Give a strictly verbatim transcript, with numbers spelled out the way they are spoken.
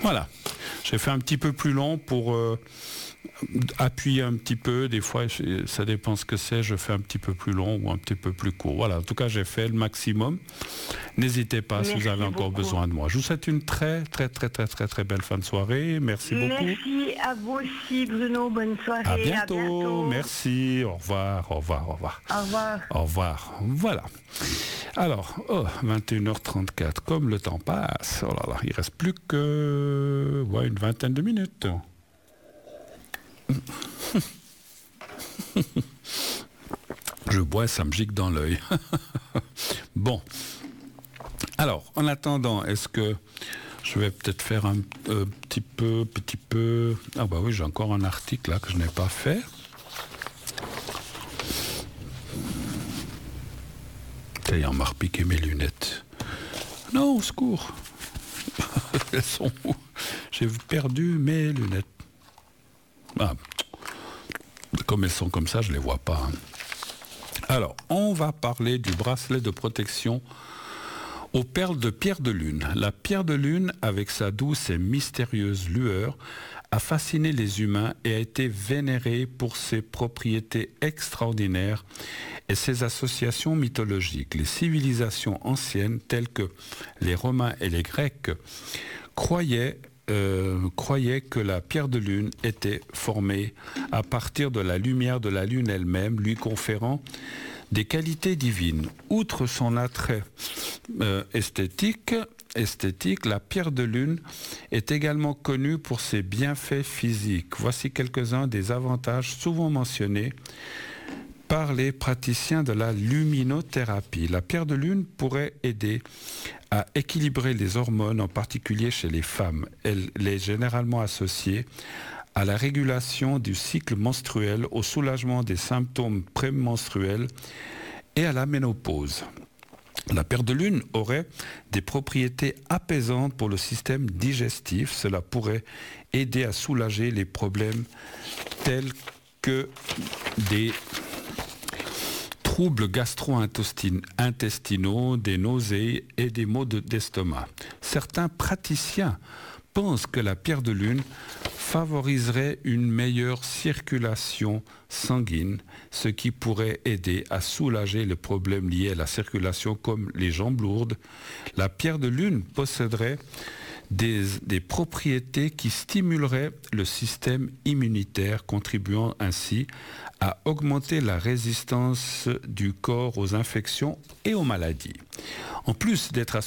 Voilà. J'ai fait un petit peu plus long pour euh, appuyer un petit peu. Des fois, ça dépend ce que c'est. Je fais un petit peu plus long ou un petit peu plus court. Voilà. En tout cas, j'ai fait le maximum. N'hésitez pas Merci si vous avez encore beaucoup. besoin de moi. Je vous souhaite une très, très, très, très, très, très belle fin de soirée. Merci beaucoup. Merci à vous aussi, Bruno. Bonne soirée. À bientôt. À bientôt. Merci. Au revoir. Au revoir. Au revoir. Au revoir. Au revoir. Voilà. Alors, oh, vingt et une heures trente-quatre, comme le temps passe. Oh là là, il reste plus que ouais, une vingtaine de minutes. Je bois, ça me gicle dans l'œil. Bon. Alors, en attendant, est-ce que je vais peut-être faire un euh, petit peu, petit peu... Ah bah oui, j'ai encore un article là que je n'ai pas fait. Ça y est, on m'a repiqué mes lunettes. Non, au secours. Elles sont où? J'ai perdu mes lunettes. Ah. Comme elles sont comme ça, je ne les vois pas. Hein. Alors, on va parler du bracelet de protection aux perles de pierre de lune. La pierre de lune, avec sa douce et mystérieuse lueur, a fasciné les humains et a été vénérée pour ses propriétés extraordinaires et ses associations mythologiques. Les civilisations anciennes, telles que les Romains et les Grecs, croyaient Euh, croyait que la pierre de lune était formée à partir de la lumière de la lune elle-même, lui conférant des qualités divines. Outre son attrait euh, esthétique, esthétique, la pierre de lune est également connue pour ses bienfaits physiques. Voici quelques-uns des avantages souvent mentionnés par les praticiens de la luminothérapie. La pierre de lune pourrait aider à équilibrer les hormones, en particulier chez les femmes. Elle est généralement associée à la régulation du cycle menstruel, au soulagement des symptômes prémenstruels et à la ménopause. La pierre de lune aurait des propriétés apaisantes pour le système digestif. Cela pourrait aider à soulager les problèmes tels que des troubles gastro-intestinaux, des nausées et des maux de, d'estomac. Certains praticiens pensent que la pierre de lune favoriserait une meilleure circulation sanguine, ce qui pourrait aider à soulager les problèmes liés à la circulation comme les jambes lourdes. La pierre de lune posséderait Des, des propriétés qui stimuleraient le système immunitaire, contribuant ainsi à augmenter la résistance du corps aux infections et aux maladies. En plus d'être